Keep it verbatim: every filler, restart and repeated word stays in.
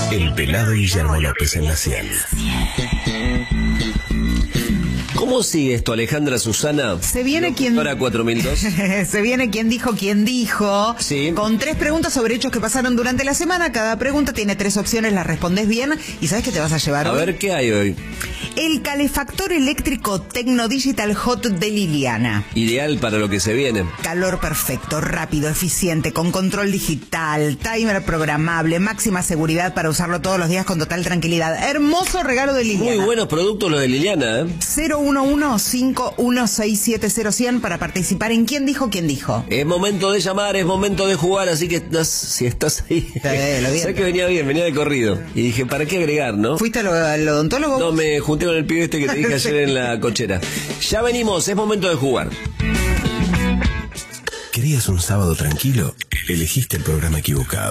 El pelado Guillermo López en la cien. ¿Cómo sigue esto, Alejandra Susana? Se viene quien... Ahora cuatro mil dos. Se viene quien dijo, quien dijo. Sí. Con tres preguntas sobre hechos que pasaron durante la semana. Cada pregunta tiene tres opciones, las respondes bien. ¿Y sabes qué te vas a llevar A hoy? ver, ¿qué hay hoy? El calefactor eléctrico Tecno Digital Hot de Liliana. Ideal para lo que se viene. Calor perfecto, rápido, eficiente, con control digital, timer programable, máxima seguridad para usarlo todos los días con total tranquilidad. Hermoso regalo de Liliana. Muy buenos productos los de Liliana, ¿eh? cero uno uno, cinco uno seis siete cero cien para participar en ¿Quién dijo, quién dijo? Es momento de llamar, es momento de jugar, así que estás, si estás ahí... Eh, lo Sé que venía bien, venía de corrido. Y dije, ¿para qué agregar, no? ¿Fuiste al, al odontólogo? No, me junté con el pibe este que te dije ayer en la cochera. Ya venimos, es momento de jugar. ¿Querías un sábado tranquilo? Elegiste el programa equivocado.